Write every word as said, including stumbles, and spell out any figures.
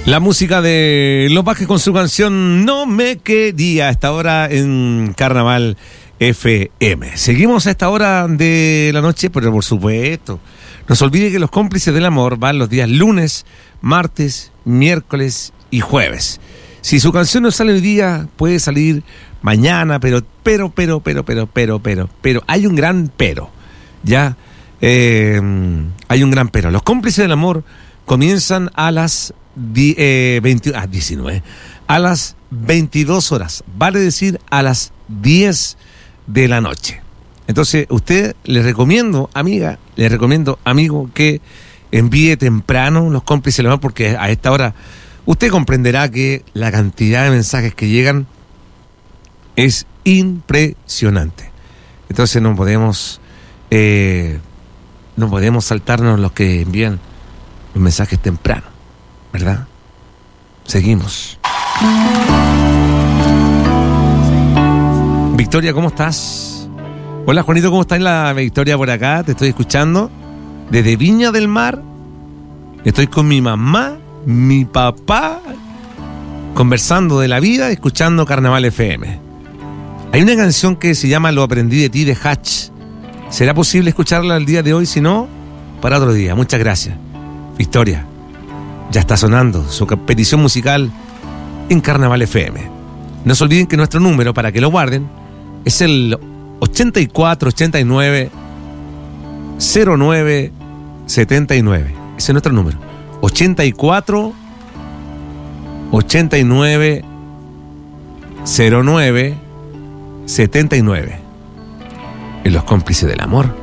La música de Los Bajes con su canción No Me Quería, a esta hora en Carnaval F M. Seguimos a esta hora de la noche, pero por supuesto, no se olvide que los cómplices del amor van los días lunes, martes, miércoles y jueves. Si su canción no sale hoy día, puede salir mañana, pero, pero, pero, pero, pero, pero, pero, pero, hay un gran pero, ¿ya? Eh, hay un gran pero. Los cómplices del amor comienzan a las Die, eh, veinte, ah, diecinueve, a las veintidós horas, vale decir a las diez de la noche. Entonces, usted le recomiendo, amiga, le recomiendo, amigo, que envíe temprano los cómplices del amor, porque a esta hora usted comprenderá que la cantidad de mensajes que llegan es impresionante. Entonces no podemos eh, no podemos saltarnos los que envían los mensajes temprano, ¿verdad? Seguimos. Victoria, ¿cómo estás? Hola, Juanito, ¿cómo está en la Victoria por acá? Te estoy escuchando desde Viña del Mar. Estoy con mi mamá, mi papá, conversando de la vida, escuchando Carnaval F M. Hay una canción que se llama Lo aprendí de ti, de Hatch. ¿Será posible escucharla el día de hoy? Si no, para otro día. Muchas gracias. Victoria, ya está sonando su petición musical en Carnaval F M. No se olviden que nuestro número, para que lo guarden, es el ochenta y cuatro ochenta y nueve cero nueve setenta y nueve. Ese es nuestro número. ochenta y cuatro ochenta y nueve cero nueve setenta y nueve. En Los Cómplices del Amor.